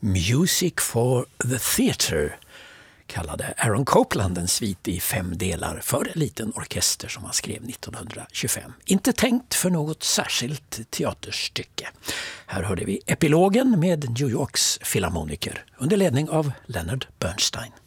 Music for the Theatre kallade Aaron Copland en svit i 5 delar för en liten orkester som han skrev 1925. Inte tänkt för något särskilt teaterstycke. Här hörde vi epilogen med New Yorks filharmoniker under ledning av Leonard Bernstein.